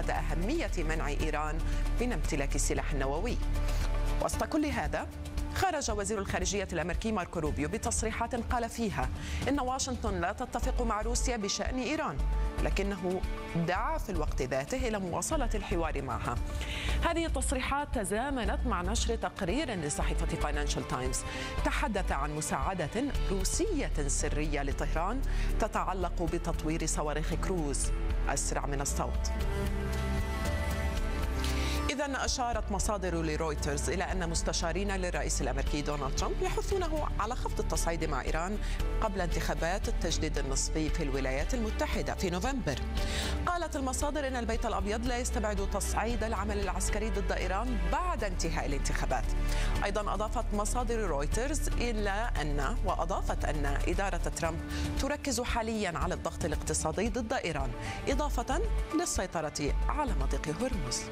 حقيقة أهمية منع إيران من امتلاك السلاح النووي. وسط كل هذا، خرج وزير الخارجية الأمريكي ماركو روبيو بتصريحات قال فيها إن واشنطن لا تتفق مع روسيا بشأن إيران، لكنه دعا في الوقت ذاته إلى مواصلة الحوار معها. هذه التصريحات تزامنت مع نشر تقرير لصحيفة فاينانشال تايمز تحدث عن مساعدة روسية سرية لطهران تتعلق بتطوير صواريخ كروز أسرع من الصوت. إذن أشارت مصادر لرويترز إلى أن مستشارين للرئيس الأمريكي دونالد ترامب يحثونه على خفض التصعيد مع إيران قبل انتخابات التجديد النصفي في الولايات المتحدة في نوفمبر. قالت المصادر إن البيت الأبيض لا يستبعد تصعيد العمل العسكري ضد إيران بعد انتهاء الانتخابات. أيضا أضافت مصادر رويترز وأضافت أن إدارة ترامب تركز حاليا على الضغط الاقتصادي ضد إيران إضافة للسيطرة على مضيق هرمز.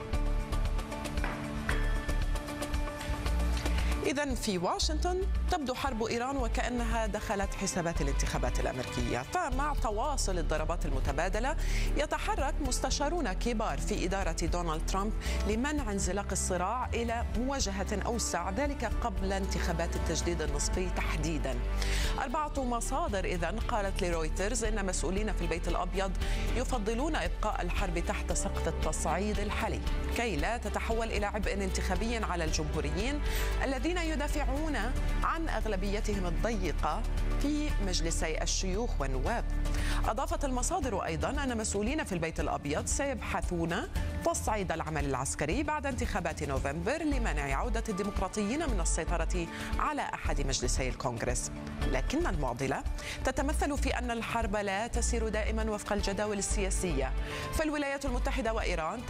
إذن في واشنطن تبدو حرب إيران وكأنها دخلت حسابات الانتخابات الأمريكية، فمع تواصل الضربات المتبادلة يتحرك مستشارون كبار في إدارة دونالد ترامب لمنع انزلاق الصراع إلى مواجهة أوسع، ذلك قبل انتخابات التجديد النصفي تحديدا. 4 مصادر إذن قالت لرويترز إن مسؤولين في البيت الأبيض يفضلون إبقاء الحرب تحت سقف التصعيد الحالي كي لا تتحول إلى عبء انتخابي على الجمهوريين الذين يدافعون عن أغلبيتهم الضيقة في مجلسي الشيوخ والنواب. أضافت المصادر أيضا أن مسؤولين في البيت الأبيض سيبحثون تصعيد العمل العسكري بعد انتخابات نوفمبر لمنع عودة الديمقراطيين من السيطرة على أحد مجلسي الكونغرس. لكن المعضلة تتمثل في أن الحرب لا تسير دائما وفق الجداول السياسية، فالولايات المتحدة وإيران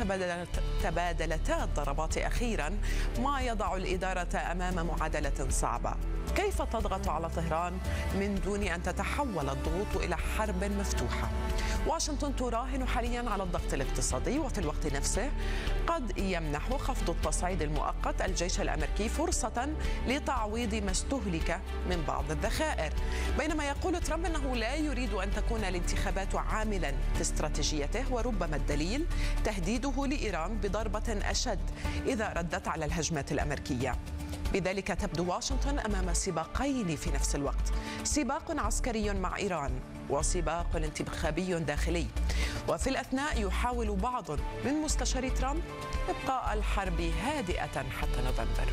تبادلتا الضربات أخيرا، ما يضع الإدارة أمام معادلة صعبة. كيف تضغط على طهران من دون أن تتحول الضغوط إلى حرب مفتوحة؟ واشنطن تراهن حاليا على الضغط الاقتصادي، وفي الوقت نفسه قد يمنح خفض التصعيد المؤقت الجيش الأمريكي فرصة لتعويض ما استهلك من بعض الذخائر، بينما يقول ترامب أنه لا يريد أن تكون الانتخابات عاملا في استراتيجيته، وربما الدليل تهديده لإيران بضربة أشد إذا ردت على الهجمات الأمريكية. بذلك تبدو واشنطن أمام سباقين في نفس الوقت، سباق عسكري مع إيران وسباق انتخابي داخلي، وفي الأثناء يحاول بعض من مستشاري ترامب إبقاء الحرب هادئة حتى نوفمبر.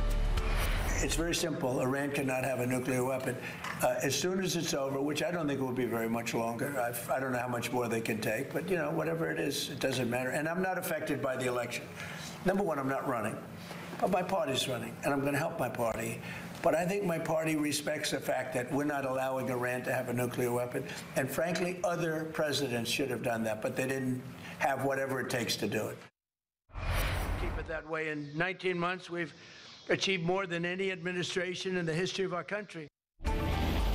It's very simple. Iran cannot have a nuclear weapon. As soon as it's over, which I don't think it will be very much longer. I don't know how much more they can take, but you know, whatever it is, it doesn't matter. And I'm not affected by the election. Number one, I'm not running. But my party's running, and I'm going to help my party. But I think my party respects the fact that we're not allowing Iran to have a nuclear weapon. And frankly, other presidents should have done that, but they didn't have whatever it takes to do it. Keep it that way. In 19 months, we've achieved more than any administration in the history of our country.